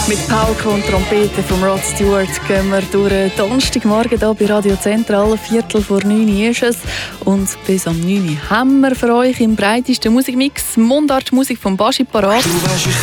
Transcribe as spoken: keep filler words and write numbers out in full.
Mit Pauke und Trompete von Rod Stewart gehen wir durch den Donnerstagmorgen hier bei Radio Zentral. Viertel vor neun ist es. Und bis am neun haben wir für euch im breitesten Musikmix Mundart-Musik vom Baschi parat.